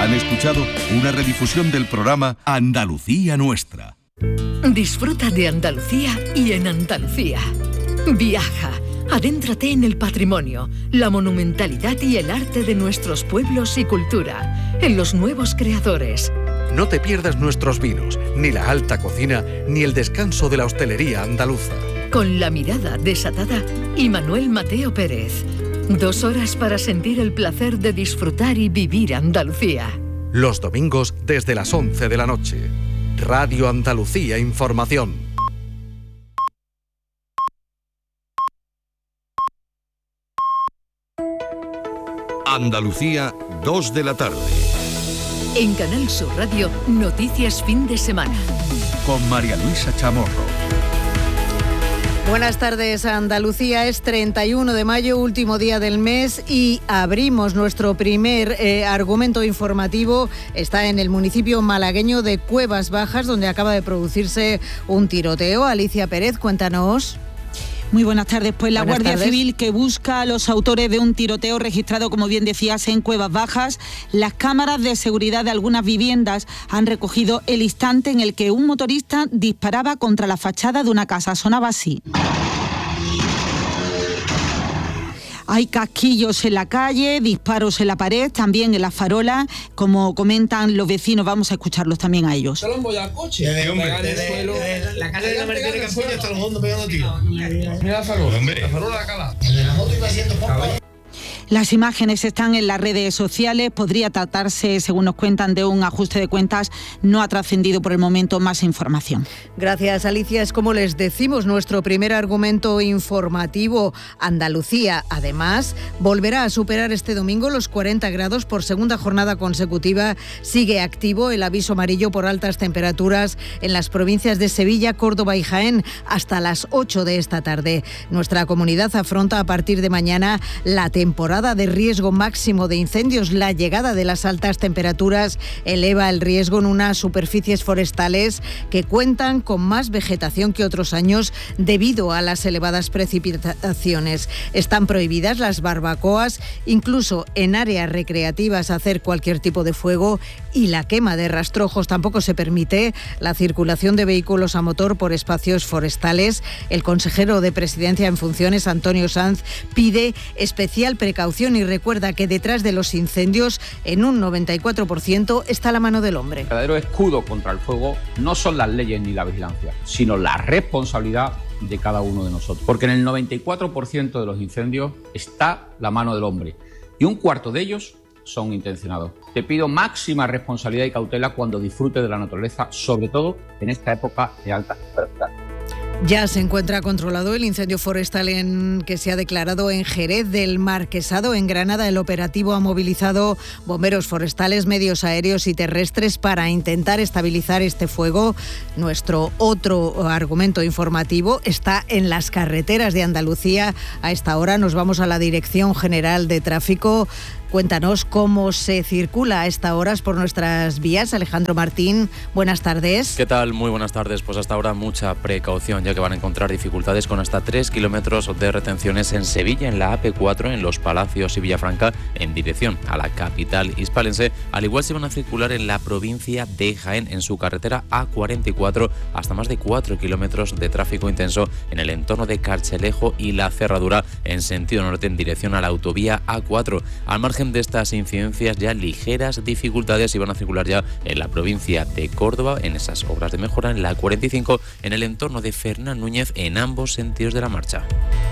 Han escuchado una redifusión del programa Andalucía Nuestra. Disfruta de Andalucía y en Andalucía. Viaja, adéntrate en el patrimonio, la monumentalidad y el arte de nuestros pueblos y cultura, en los nuevos creadores. No te pierdas nuestros vinos, ni la alta cocina, ni el descanso de la hostelería andaluza. Con la mirada desatada y Manuel Mateo Pérez. 2 horas para sentir el placer de disfrutar y vivir Andalucía. Los domingos desde las 11 de la noche. Radio Andalucía Información. Andalucía, 2 de la tarde. En Canal Sur Radio, Noticias Fin de Semana. Con María Luisa Chamorro. Buenas tardes, Andalucía. Es 31 de mayo, último día del mes, y abrimos nuestro primer argumento informativo. Está en el municipio malagueño de Cuevas Bajas, donde acaba de producirse un tiroteo. Alicia Pérez, cuéntanos. Muy buenas tardes. Pues la Buenas Guardia tardes. Civil, que busca a los autores de un tiroteo registrado, como bien decías, en Cuevas Bajas. Las cámaras de seguridad de algunas viviendas han recogido el instante en el que un motorista disparaba contra la fachada de una casa. Sonaba así. Hay casquillos en la calle, disparos en la pared, también en las farolas. Como comentan los vecinos, vamos a escucharlos también a ellos. La casa de la Martínez Capulla hasta los fondos pegando tiros. Mira la farola, la farola de Cala. De la moto iba haciendo pompa. Las imágenes están en las redes sociales. Podría tratarse, según nos cuentan, de un ajuste de cuentas. No ha trascendido por el momento más información. Gracias, Alicia. Es como les decimos, nuestro primer argumento informativo. Andalucía, además, volverá a superar este domingo los 40 grados por segunda jornada consecutiva. Sigue activo el aviso amarillo por altas temperaturas en las provincias de Sevilla, Córdoba y Jaén hasta las 8 de esta tarde. Nuestra comunidad afronta a partir de mañana la temporada de riesgo máximo de incendios. La llegada de las altas temperaturas eleva el riesgo en unas superficies forestales que cuentan con más vegetación que otros años debido a las elevadas precipitaciones. Están prohibidas las barbacoas, incluso en áreas recreativas hacer cualquier tipo de fuego, y la quema de rastrojos. Tampoco se permite la circulación de vehículos a motor por espacios forestales. El consejero de Presidencia en funciones, Antonio Sanz, pide especial precaución y recuerda que detrás de los incendios, en un 94%, está la mano del hombre. El verdadero escudo contra el fuego no son las leyes ni la vigilancia, sino la responsabilidad de cada uno de nosotros. Porque en el 94% de los incendios está la mano del hombre y un cuarto de ellos son intencionados. Te pido máxima responsabilidad y cautela cuando disfrutes de la naturaleza, sobre todo en esta época de alta temperatura. Ya se encuentra controlado el incendio forestal que se ha declarado en Jerez del Marquesado. En Granada, el operativo ha movilizado bomberos forestales, medios aéreos y terrestres para intentar estabilizar este fuego. Nuestro otro argumento informativo está en las carreteras de Andalucía. A esta hora nos vamos a la Dirección General de Tráfico. Cuéntanos cómo se circula a estas horas por nuestras vías. Alejandro Martín, buenas tardes. ¿Qué tal? Muy buenas tardes. Pues hasta ahora mucha precaución, ya que van a encontrar dificultades con hasta 3 kilómetros de retenciones en Sevilla, en la AP4, en Los Palacios y Villafranca, en dirección a la capital hispalense. Al igual se van a circular en la provincia de Jaén, en su carretera A44, hasta más de 4 kilómetros de tráfico intenso en el entorno de Carchelejo y La Cerradura, en sentido norte, en dirección a la autovía A4. Al margen de estas incidencias, ya ligeras dificultades iban a circular ya en la provincia de Córdoba, en esas obras de mejora en la 45, en el entorno de Fernán Núñez, en ambos sentidos de la marcha.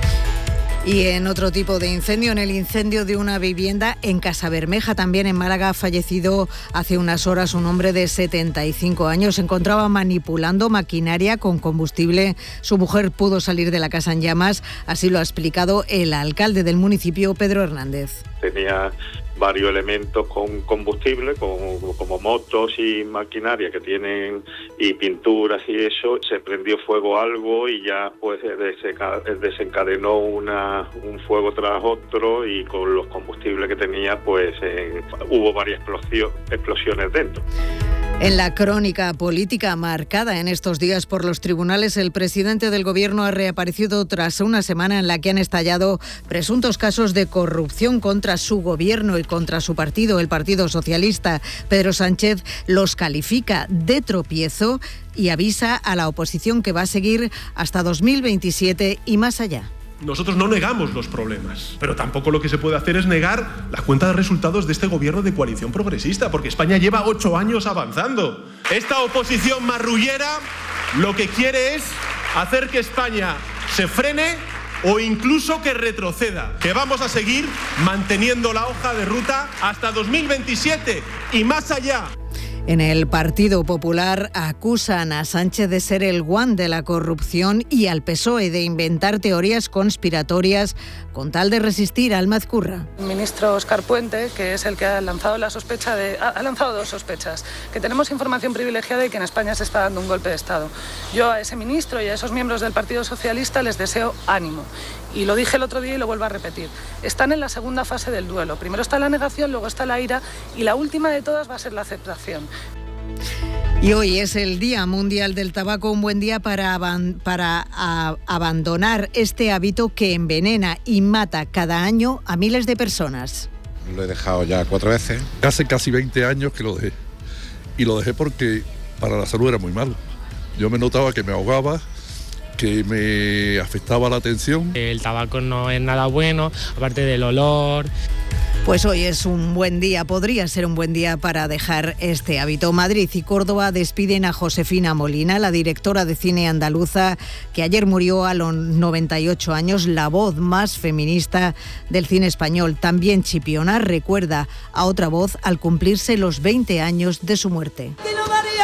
Y en otro tipo de incendio, en el incendio de una vivienda en Casabermeja, también en Málaga, ha fallecido hace unas horas un hombre de 75 años. Se encontraba manipulando maquinaria con combustible. Su mujer pudo salir de la casa en llamas, así lo ha explicado el alcalde del municipio, Pedro Hernández. Tenía varios elementos con combustible, como motos y maquinaria que tienen, y pinturas y eso. Se prendió fuego algo y ya pues desencadenó un fuego tras otro, y con los combustibles que tenía pues hubo varias explosiones dentro. En la crónica política marcada en estos días por los tribunales, el presidente del Gobierno ha reaparecido tras una semana en la que han estallado presuntos casos de corrupción contra su Gobierno y contra su partido, el Partido Socialista. Pedro Sánchez los califica de tropiezo y avisa a la oposición que va a seguir hasta 2027 y más allá. Nosotros no negamos los problemas, pero tampoco lo que se puede hacer es negar la cuenta de resultados de este gobierno de coalición progresista, porque España lleva 8 años avanzando. Esta oposición marrullera lo que quiere es hacer que España se frene o incluso que retroceda, que vamos a seguir manteniendo la hoja de ruta hasta 2027 y más allá. En el Partido Popular acusan a Sánchez de ser el guan de la corrupción y al PSOE de inventar teorías conspiratorias con tal de resistir al Mazcurra. El ministro Óscar Puente, que es el que ha lanzado la sospecha ha lanzado dos sospechas, que tenemos información privilegiada y que en España se está dando un golpe de Estado. Yo a ese ministro y a esos miembros del Partido Socialista les deseo ánimo. Y lo dije el otro día y lo vuelvo a repetir. Están en la segunda fase del duelo. Primero está la negación, luego está la ira y la última de todas va a ser la aceptación. Y hoy es el Día Mundial del Tabaco, un buen día para abandonar este hábito que envenena y mata cada año a miles de personas. Lo he dejado ya 4 veces. Hace casi 20 años que lo dejé. Y lo dejé porque para la salud era muy malo. Yo me notaba que me ahogaba, que me afectaba la atención. El tabaco no es nada bueno, aparte del olor. Pues hoy es un buen día, podría ser un buen día para dejar este hábito. Madrid y Córdoba despiden a Josefina Molina, la directora de cine andaluza, que ayer murió a los 98 años, la voz más feminista del cine español. También Chipiona recuerda a otra voz al cumplirse los 20 años de su muerte.